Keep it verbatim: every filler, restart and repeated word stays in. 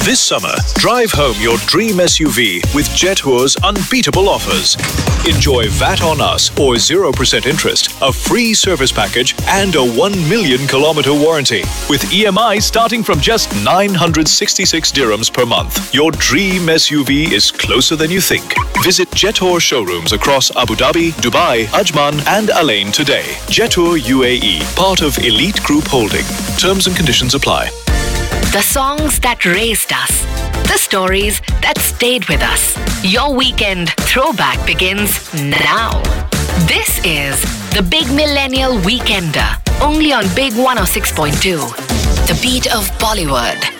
This summer, drive home your dream S U V with Jetour's unbeatable offers. Enjoy V A T on us or zero percent interest, a free service package and a one million kilometer warranty. With E M I starting from just nine hundred sixty-six dirhams per month. Your dream S U V is closer than you think. Visit Jetour showrooms across Abu Dhabi, Dubai, Ajman and Alain today. Jetour U A E, part of Elite Group Holding. Terms and conditions apply. The songs that raised us. The stories that stayed with us. Your weekend throwback begins now. This is the Big Millennial Weekender. Only on Big one oh six point two. The beat of Bollywood.